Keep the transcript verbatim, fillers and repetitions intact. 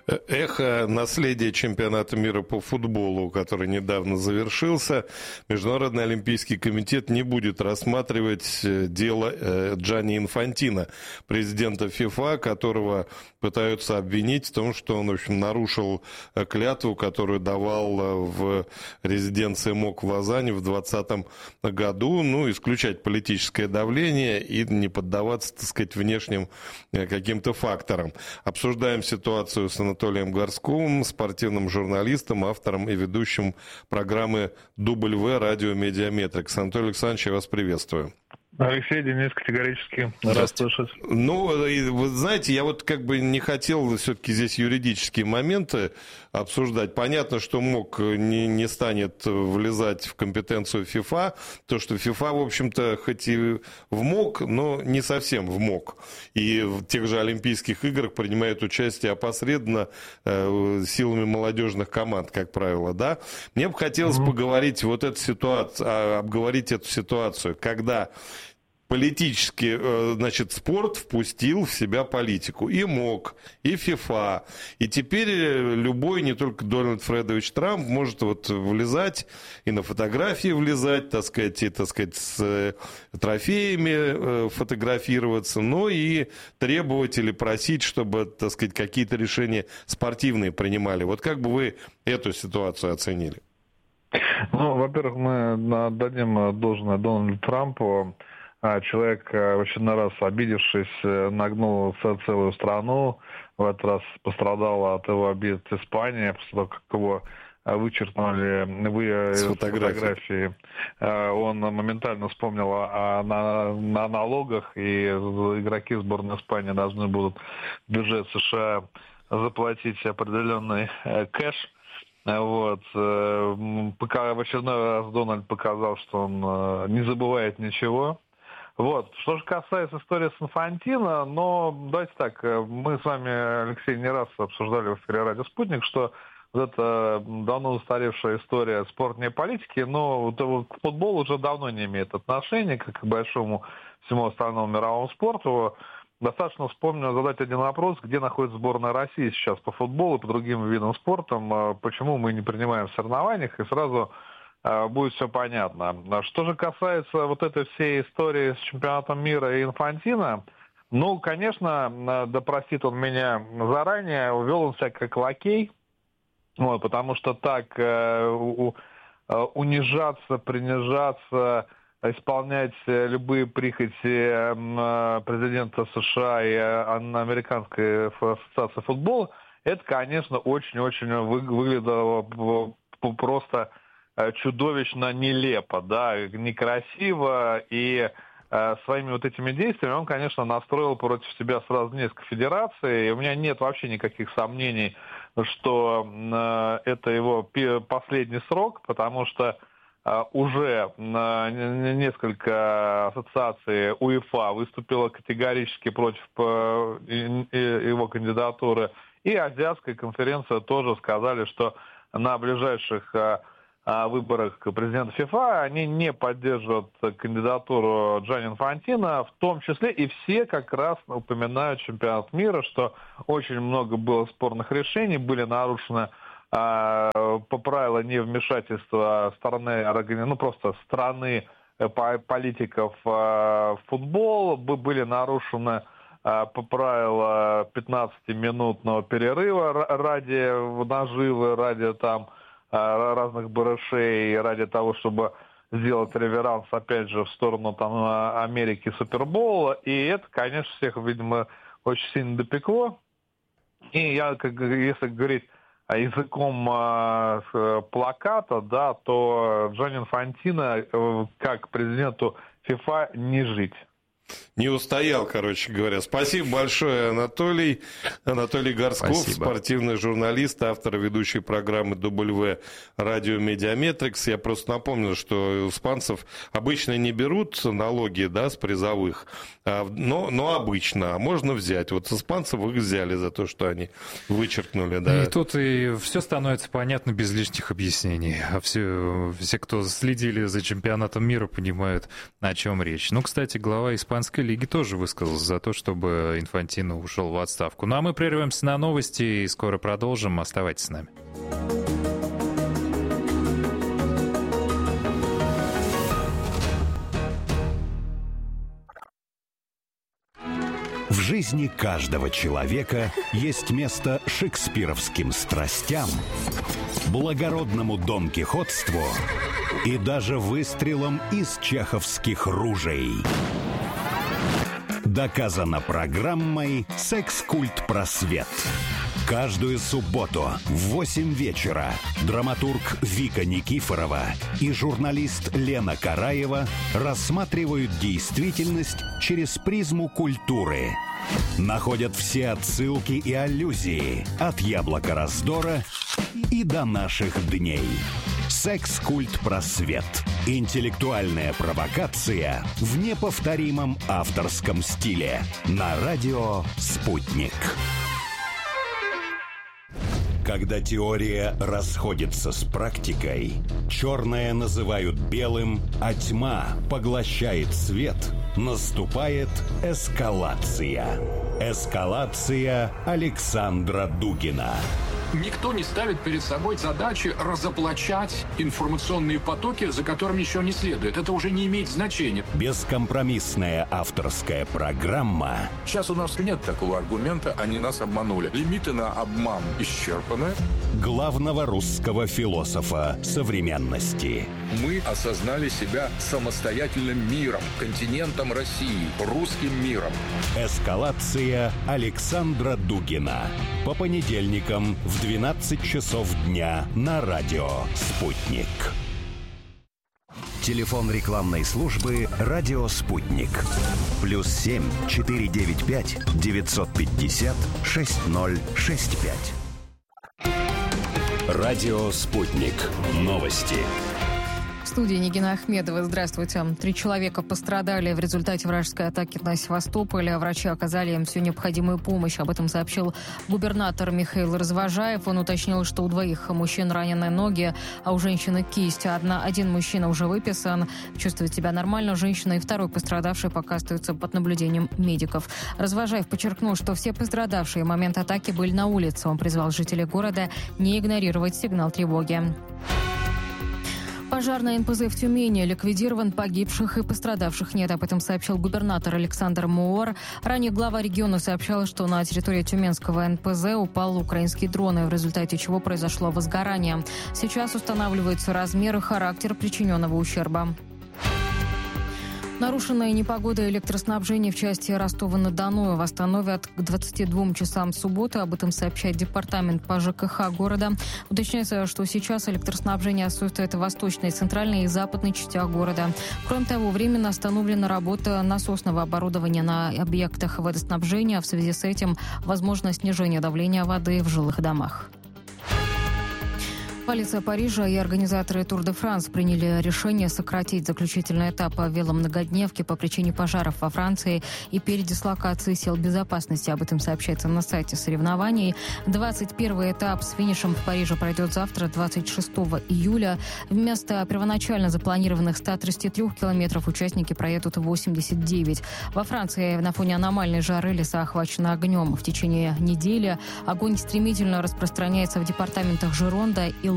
Эхо наследия чемпионата мира по футболу, который недавно завершился. Международный олимпийский комитет не будет рассматривать дело Джанни Инфантино, президента ФИФА, которого пытаются обвинить в том, что он, в общем, нарушил клятву, которую давал в резиденции МОК в Лозанне в двадцатом году, ну, исключать политическое давление и не поддаваться, так сказать, внешним каким-то факторам. Обсуждаем ситуацию с Анатолием Горсковым, спортивным журналистом, автором и ведущим программы «Дубль В» радио «Медиаметрикс». Анатолий Александрович, я вас приветствую. Алексей, Денис, категорически рад слышать. Ну, вы знаете, я вот как бы не хотел все-таки здесь юридические моменты обсуждать. Понятно, что МОК не, не станет влезать в компетенцию ФИФА, то, что ФИФА, в общем-то, хоть и в МОК, но не совсем в МОК. И в тех же Олимпийских играх принимает участие опосредованно э, силами молодежных команд, как правило, да. Мне бы хотелось mm-hmm. поговорить вот эту ситуацию, обговорить эту ситуацию, когда политический, значит, спорт впустил в себя политику. И МОК, и ФИФА. И теперь любой, не только Дональд Фредович Трамп, может вот влезать и на фотографии влезать, так сказать, и, так сказать, с трофеями фотографироваться, но и требовать или просить, чтобы, так сказать, какие-то решения спортивные принимали. Вот как бы вы эту ситуацию оценили? Ну, во-первых, мы отдадим должное Дональду Трампу. Человек, в очередной раз обидевшись, нагнул целую страну. В этот раз пострадала от его обид Испания, после того, как его вычеркнули вы, с фотографии. Он моментально вспомнил о, о, о налогах, и игроки сборной Испании должны будут в бюджет США заплатить определенный кэш. Вот. Пока в очередной раз Дональд показал, что он не забывает ничего. Вот. Что же касается истории с Инфантино, но давайте так, мы с вами, Алексей, не раз обсуждали в эфире «Радио Спутник», что вот эта давно устаревшая история спортной политики, но вот, вот, к футболу уже давно не имеет отношения, как и к большому всему остальному мировому спорту. Достаточно вспомнить, задать один вопрос, где находится сборная России сейчас по футболу и по другим видам спорта, почему мы не принимаем в соревнованиях, и сразу будет все понятно. Что же касается вот этой всей истории с чемпионатом мира и Инфантино, ну, конечно, да простит он меня заранее, увел он себя как лакей, вот, потому что так э, у, унижаться, принижаться, исполнять любые прихоти э, президента США и э, Американской ассоциации футбола, это, конечно, очень-очень вы, выглядело просто чудовищно нелепо, да, некрасиво, и э, своими вот этими действиями он, конечно, настроил против себя сразу несколько федераций, и у меня нет вообще никаких сомнений, что э, это его последний срок, потому что э, уже э, несколько ассоциаций УЕФА выступило категорически против э, его кандидатуры, и Азиатская конференция тоже сказали, что на ближайших э, о выборах президента ФИФА, они не поддерживают кандидатуру Джанни Инфантино, в том числе и все как раз упоминают чемпионат мира, что очень много было спорных решений, были нарушены э, по правилам невмешательства стороны, ну просто страны политиков э, в футбол, были нарушены э, по правилам пятнадцатиминутного перерыва ради наживы, ради там разных барышей ради того, чтобы сделать реверанс, опять же, в сторону там Америки Супербола. И это, конечно, всех, видимо, очень сильно допекло. И я, как, если говорить языком э, плаката, да, то Джанни Инфантино, э, как президенту ФИФА, не жить. Не устоял, короче говоря. Спасибо большое, Анатолий. Анатолий Горсков, Спасибо. Спортивный журналист, автор и ведущей программы «Дубль В» радио «Медиаметрикс». Я просто напомнил, что у испанцев обычно не берут налоги, да, с призовых, но, но обычно, а можно взять. Вот с испанцев их взяли за то, что они вычеркнули. Да. И тут и все становится понятно без лишних объяснений. А все, все, кто следили за чемпионатом мира, понимают, о чем речь. Ну, кстати, глава испанской испанской лиги тоже высказался за то, чтобы Инфантино ушел в отставку. Ну а мы прервемся на новости и скоро продолжим. Оставайтесь с нами. В жизни каждого человека есть место шекспировским страстям, благородному донкихотству и даже выстрелам из чеховских ружей. Доказано программой «Секс-культ просвет». Каждую субботу в восемь вечера драматург Вика Никифорова и журналист Лена Караева рассматривают действительность через призму культуры. Находят все отсылки и аллюзии от яблока раздора и до наших дней. «Секс-культ просвет». Интеллектуальная провокация в неповторимом авторском стиле. На радио «Спутник». Когда теория расходится с практикой, черное называют белым, а тьма поглощает свет, наступает эскалация. Эскалация Александра Дугина. Никто не ставит перед собой задачи разоблачать информационные потоки, за которыми еще не следует. Это уже не имеет значения. Бескомпромиссная авторская программа. Сейчас у нас нет такого аргумента, они нас обманули. Лимиты на обман исчерпаны. Главного русского философа современности. Мы осознали себя самостоятельным миром, континентом России, русским миром. Эскалация Александра Дугина. По понедельникам в двенадцать часов дня на радио «Спутник». Телефон рекламной службы «Радио Спутник». Плюс семь четыре девять пять девятьсот пятьдесят шесть ноль шесть пять. Радио «Спутник». Новости. В студии Нигина Ахмедова. Здравствуйте. Три человека пострадали в результате вражеской атаки на Севастополь. Врачи оказали им всю необходимую помощь. Об этом сообщил губернатор Михаил Развожаев. Он уточнил, что у двоих мужчин ранены ноги, а у женщины кисть. Одна, один мужчина уже выписан, чувствует себя нормально. Женщина и второй пострадавший пока остаются под наблюдением медиков. Развожаев подчеркнул, что все пострадавшие в момент атаки были на улице. Он призвал жителей города не игнорировать сигнал тревоги. Пожар на эн пэ зэ в Тюмени. Ликвидирован, погибших и пострадавших нет. Об этом сообщил губернатор Александр Муур. Ранее глава региона сообщал, что на территории Тюменского эн пэ зэ упал украинский дрон, в результате чего произошло возгорание. Сейчас устанавливаются размеры и характер причиненного ущерба. Нарушенная непогода и электроснабжение в части Ростова-на-Дону восстановят к двадцати двум часам субботы. Об этом сообщает департамент по жэ ка ха города. Уточняется, что сейчас электроснабжение отсутствует в восточной, центральной и западной частях города. Кроме того, временно остановлена работа насосного оборудования на объектах водоснабжения. В связи с этим возможно снижение давления воды в жилых домах. Полиция Парижа и организаторы Тур де Франс приняли решение сократить заключительный этап веломногодневки по причине пожаров во Франции и передислокации сил безопасности. Об этом сообщается на сайте соревнований. двадцать первый этап с финишем в Париже пройдет завтра, двадцать шестого июля. Вместо первоначально запланированных ста тридцати трёх километров участники проедут восемьдесят девять. Во Франции на фоне аномальной жары леса охвачены огнем. В течение недели огонь стремительно распространяется в департаментах Жеронда и